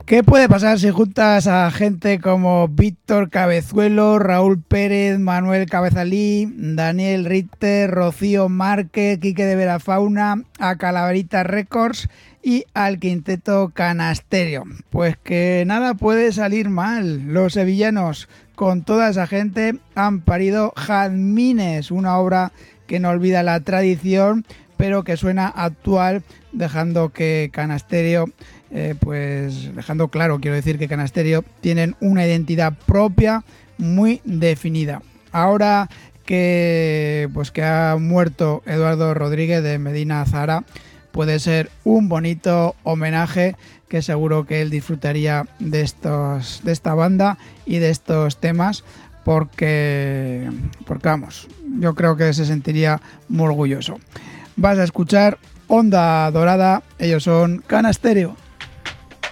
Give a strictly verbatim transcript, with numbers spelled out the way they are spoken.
¿Qué puede pasar si juntas a gente como Víctor Cabezuelo, Raúl Pérez, Manuel Cabezalí, Daniel Richter, Rocío Márquez, Quique de Verafauna, a Calaverita Records y al quinteto Canasterio? Pues que nada puede salir mal. Los sevillanos, con toda esa gente, han parido Jazmines, una obra que no olvida la tradición, pero que suena actual, dejando que Canasterio, eh, pues dejando claro, quiero decir que Canasterio tienen una identidad propia muy definida. Ahora que, pues que ha muerto Eduardo Rodríguez de Medina Zahara, puede ser un bonito homenaje que seguro que él disfrutaría de estos, de esta banda y de estos temas, porque, porque vamos, yo creo que se sentiría muy orgulloso. Vas a escuchar Onda Dorada, ellos son Canasterio.